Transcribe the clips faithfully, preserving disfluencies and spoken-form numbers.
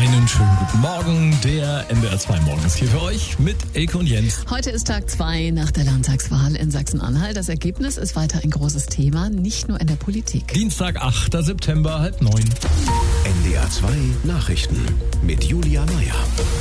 Einen schönen guten Morgen. Der N D R zwei Morgen ist hier für euch mit Elke und Jens. Heute ist Tag zwei nach der Landtagswahl in Sachsen-Anhalt. Das Ergebnis ist weiter ein großes Thema, nicht nur in der Politik. Dienstag, achter September, halb neun. N D R zwei Nachrichten mit Julia Meyer.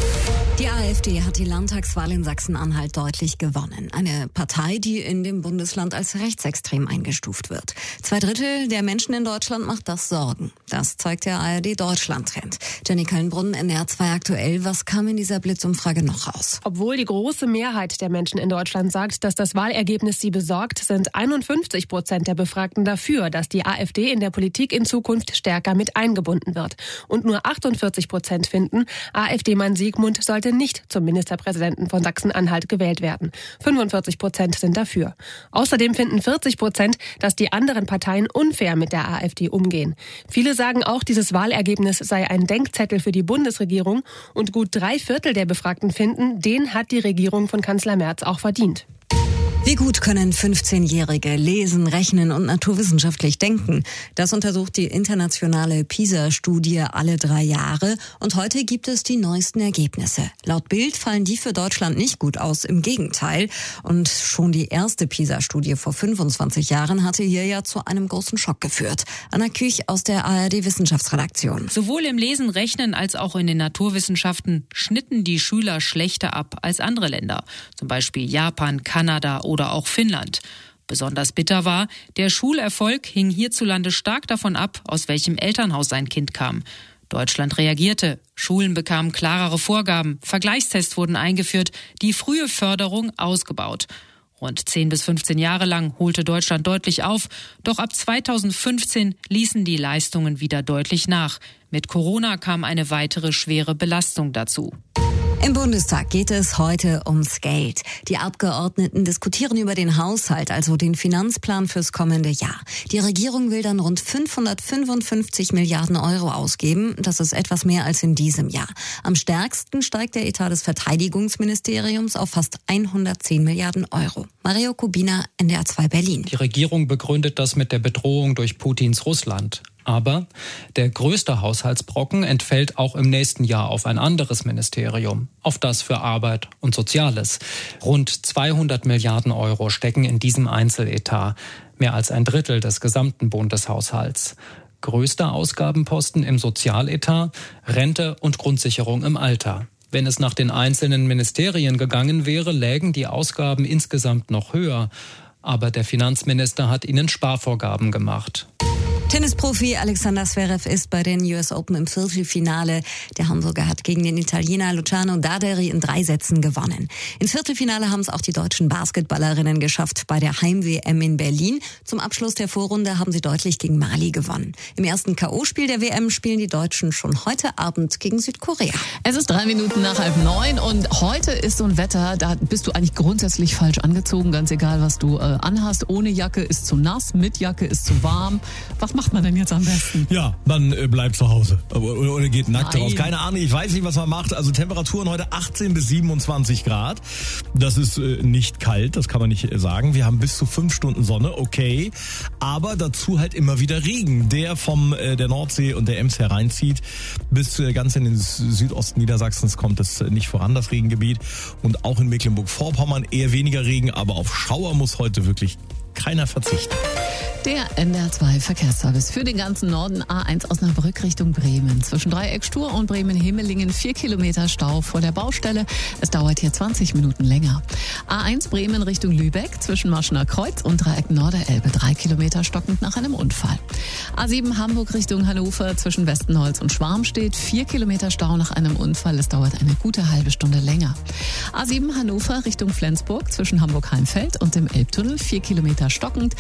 Die AfD hat die Landtagswahl in Sachsen-Anhalt deutlich gewonnen. Eine Partei, die in dem Bundesland als rechtsextrem eingestuft wird. Zwei Drittel der Menschen in Deutschland macht das Sorgen. Das zeigt der A R D-Deutschland-Trend. Jenny Kölnbrunn, N D R zwei aktuell. Was kam in dieser Blitzumfrage noch raus? Obwohl die große Mehrheit der Menschen in Deutschland sagt, dass das Wahlergebnis sie besorgt, sind einundfünfzig Prozent der Befragten dafür, dass die AfD in der Politik in Zukunft stärker mit eingebunden wird. Und nur achtundvierzig Prozent finden, AfD-Mann Siegmund sollte nicht zum Ministerpräsidenten von Sachsen-Anhalt gewählt werden. fünfundvierzig Prozent sind dafür. Außerdem finden vierzig Prozent, dass die anderen Parteien unfair mit der AfD umgehen. Viele sagen auch, dieses Wahlergebnis sei ein Denkzettel für die Bundesregierung. Und gut drei Viertel der Befragten finden, den hat die Regierung von Kanzler Merz auch verdient. Wie gut können fünfzehnjährige lesen, rechnen und naturwissenschaftlich denken? Das untersucht die internationale PISA-Studie alle drei Jahre. Und heute gibt es die neuesten Ergebnisse. Laut Bild fallen die für Deutschland nicht gut aus, im Gegenteil. Und schon die erste PISA-Studie vor fünfundzwanzig Jahren hatte hier ja zu einem großen Schock geführt. Anna Küch aus der A R D-Wissenschaftsredaktion. Sowohl im Lesen, Rechnen als auch in den Naturwissenschaften schnitten die Schüler schlechter ab als andere Länder. Zum Beispiel Japan, Kanada oder auch Finnland. Besonders bitter war, der Schulerfolg hing hierzulande stark davon ab, aus welchem Elternhaus ein Kind kam. Deutschland reagierte. Schulen bekamen klarere Vorgaben, Vergleichstests wurden eingeführt, die frühe Förderung ausgebaut. Rund zehn bis fünfzehn Jahre lang holte Deutschland deutlich auf, doch ab zweitausendfünfzehn ließen die Leistungen wieder deutlich nach. Mit Corona kam eine weitere schwere Belastung dazu. Im Bundestag geht es heute ums Geld. Die Abgeordneten diskutieren über den Haushalt, also den Finanzplan fürs kommende Jahr. Die Regierung will dann rund fünfhundertfünfundfünfzig Milliarden Euro ausgeben. Das ist etwas mehr als in diesem Jahr. Am stärksten steigt der Etat des Verteidigungsministeriums auf fast hundertzehn Milliarden Euro. Mario Kubina, N D R zwei Berlin. Die Regierung begründet das mit der Bedrohung durch Putins Russland. Aber der größte Haushaltsbrocken entfällt auch im nächsten Jahr auf ein anderes Ministerium, auf das für Arbeit und Soziales. Rund zweihundert Milliarden Euro stecken in diesem Einzeletat, mehr als ein Drittel des gesamten Bundeshaushalts. Größter Ausgabenposten im Sozialetat, Rente und Grundsicherung im Alter. Wenn es nach den einzelnen Ministerien gegangen wäre, lägen die Ausgaben insgesamt noch höher. Aber der Finanzminister hat ihnen Sparvorgaben gemacht. Tennisprofi Alexander Zverev ist bei den U S Open im Viertelfinale. Der Hamburger hat gegen den Italiener Luciano Daderi in drei Sätzen gewonnen. Ins Viertelfinale haben es auch die deutschen Basketballerinnen geschafft bei der Heim-W M in Berlin. Zum Abschluss der Vorrunde haben sie deutlich gegen Mali gewonnen. Im ersten K O-Spiel der W M spielen die Deutschen schon heute Abend gegen Südkorea. Es ist drei Minuten nach halb neun und heute ist so ein Wetter, da bist du eigentlich grundsätzlich falsch angezogen, ganz egal, was du äh, anhast. Ohne Jacke ist zu nass, mit Jacke ist zu warm. Was macht man denn jetzt am besten? Ja, man äh, bleibt zu Hause oder, oder geht nackt Nein. raus. Keine Ahnung, ich weiß nicht, was man macht. Also Temperaturen heute achtzehn bis siebenundzwanzig Grad. Das ist äh, nicht kalt, das kann man nicht äh, sagen. Wir haben bis zu fünf Stunden Sonne, okay. Aber dazu halt immer wieder Regen, der vom äh, der Nordsee und der Ems hereinzieht. Bis äh, ganz in den Südosten Niedersachsens kommt es äh, nicht voran, das Regengebiet. Und auch in Mecklenburg-Vorpommern eher weniger Regen, aber auf Schauer muss heute wirklich keiner verzichten. Der N D R zwei Verkehrsservice für den ganzen Norden. A eins Osnabrück Richtung Bremen. Zwischen Dreieckstur und Bremen-Himmelingen vier Kilometer Stau vor der Baustelle. Es dauert hier zwanzig Minuten länger. A eins Bremen Richtung Lübeck zwischen Marschener Kreuz und Dreieck Norderelbe. drei Kilometer stockend nach einem Unfall. A sieben Hamburg Richtung Hannover zwischen Westenholz und Schwarmstedt. vier Kilometer Stau nach einem Unfall. Es dauert eine gute halbe Stunde länger. A sieben Hannover Richtung Flensburg zwischen Hamburg-Heimfeld und dem Elbtunnel. vier Kilometer stockend.